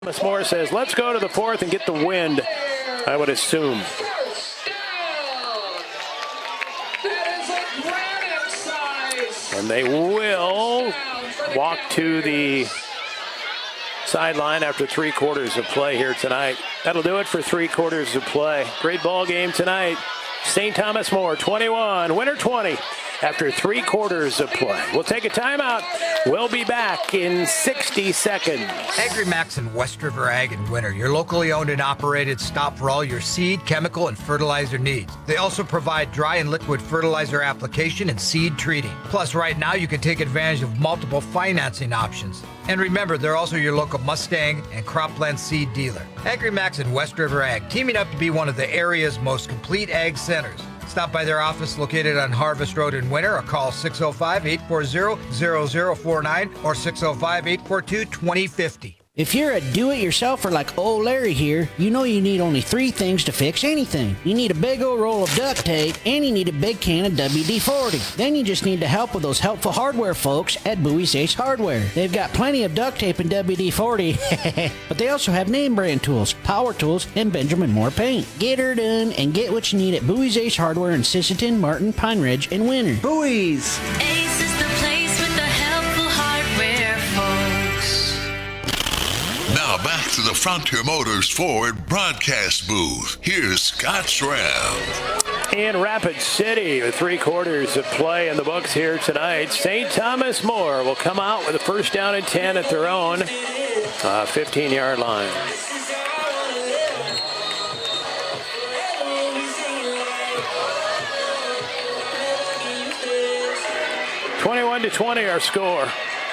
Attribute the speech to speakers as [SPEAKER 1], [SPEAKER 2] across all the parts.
[SPEAKER 1] Thomas Moore says, let's go to the fourth and get the wind, I would assume. And they will walk to the sideline after 3 quarters of play here tonight. That'll do it for 3 quarters of play. Great ball game tonight. St. Thomas More 21, Winter 20 after 3 quarters of play. We'll take a timeout. We'll be back in 60 seconds.
[SPEAKER 2] AgriMax and West River Ag and Winter, your locally owned and operated stop for all your seed, chemical, and fertilizer needs. They also provide dry and liquid fertilizer application and seed treating. Plus, right now, you can take advantage of multiple financing options. And remember, they're also your local Mustang and Cropland seed dealer. AgriMax and West River Ag, teaming up to be one of the area's most complete ag centers. Stop by their office located on Harvest Road in Winter or call 605-840-0049 or 605-842-2050.
[SPEAKER 3] If you're a do-it-yourselfer like old Larry here, you know you need only 3 things to fix anything. You need a big old roll of duct tape, and you need a big can of WD-40. Then you just need to help with those helpful hardware folks at Bowie's Ace Hardware. They've got plenty of duct tape and WD-40, but they also have name brand tools, power tools, and Benjamin Moore paint. Get her done and get what you need at Bowie's Ace Hardware in Sisseton, Martin, Pine Ridge, and Winter.
[SPEAKER 4] Bowie's!
[SPEAKER 5] Ace is the place with the helpful hardware, folks.
[SPEAKER 6] Now back to the Frontier Motors Ford broadcast booth. Here's Scott Schramm.
[SPEAKER 1] In Rapid City, with 3 quarters of play in the books here tonight, St. Thomas More will come out with a first down and 10 at their own 15-yard line. (21-20) our score.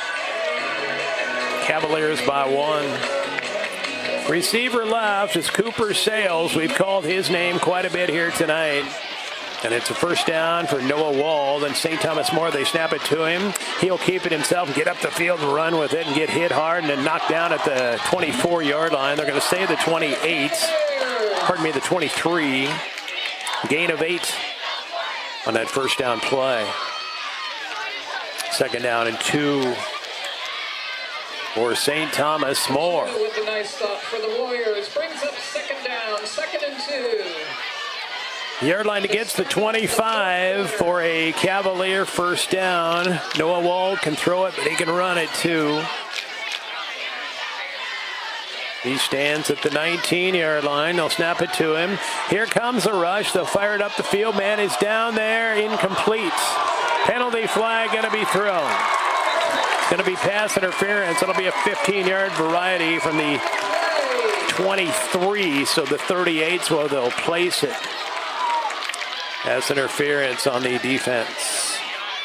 [SPEAKER 1] Cavaliers by 1. Receiver left is Cooper Sales. We've called his name quite a bit here tonight. And it's a first down for Noah Wald. And St. Thomas More, they snap it to him. He'll keep it himself, get up the field and run with it and get hit hard and then knocked down at the 24-yard line. They're going to stay the 28. Pardon me, the 23. Gain of 8 on that first down play. Second down and 2 for St. Thomas More.
[SPEAKER 7] With a nice stop for the Warriors. Brings up second down, 2nd and 2.
[SPEAKER 1] Yard line against the 25 for a Cavalier first down. Noah Wald can throw it, but he can run it too. He stands at the 19-yard line. They'll snap it to him. Here comes a rush. They'll fire it up the field. Man is down there, incomplete. Penalty flag going to be thrown. It's going to be pass interference. It'll be a 15-yard variety from the 23, so the 38's where they'll place it. Pass interference on the defense.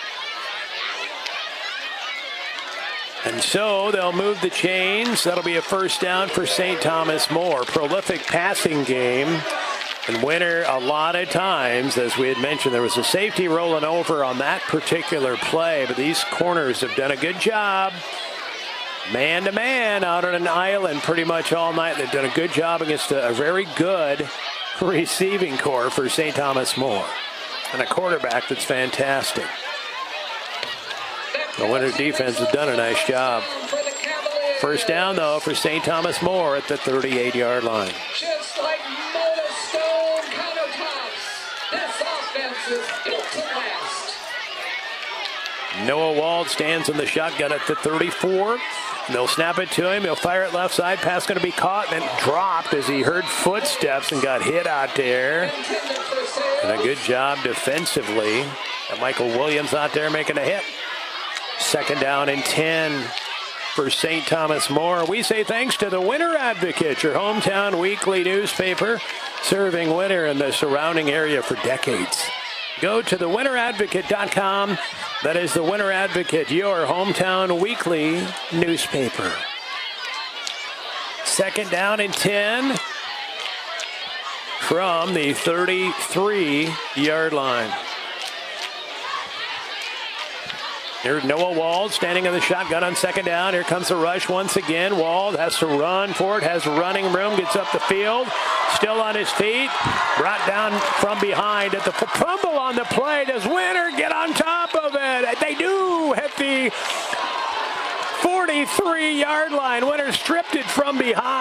[SPEAKER 1] And so they'll move the chains. That'll be a first down for St. Thomas More. Prolific passing game. And Winter, a lot of times, as we had mentioned, there was a safety rolling over on that particular play, but these corners have done a good job. Man-to-man out on an island pretty much all night. They've done a good job against a very good receiving core for St. Thomas More. And a quarterback that's fantastic. The Winter defense has done a nice job. First down, though, for St. Thomas More at the 38-yard line.
[SPEAKER 7] Just like Mona Stone countertops, this offense is built to last.
[SPEAKER 1] Noah Wald stands in the shotgun at the 34. They'll snap it to him. He'll fire it left side. Pass going to be caught and then dropped as he heard footsteps and got hit out there. And a good job defensively. And Michael Williams out there making a hit. Second down and 10 for St. Thomas More. We say thanks to the Winter Advocate, your hometown weekly newspaper, serving Winter and the surrounding area for decades. Go to thewinteradvocate.com. That is the Winter Advocate, your hometown weekly newspaper. Second down and 10 from the 33-yard line. Here's Noah Wald standing in the shotgun on second down. Here comes the rush once again. Wald has to run for it, has running room, gets up the field, still on his feet, brought down from behind at the fumble on the play. Does Winter get on top of it? They do at the 43-yard line. Winner stripped it from behind.